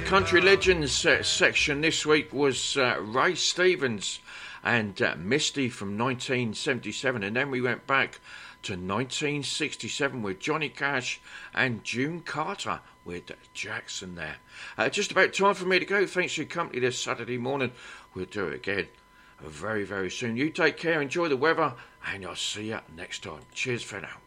Country Legends section this week was Ray Stevens and Misty from 1977, and then we went back to 1967 with Johnny Cash and June Carter with Jackson there. Just about time for me to go. Thanks for your company this Saturday morning. We'll do it again very, very soon. You take care, enjoy the weather, and I'll see you next time. Cheers for now.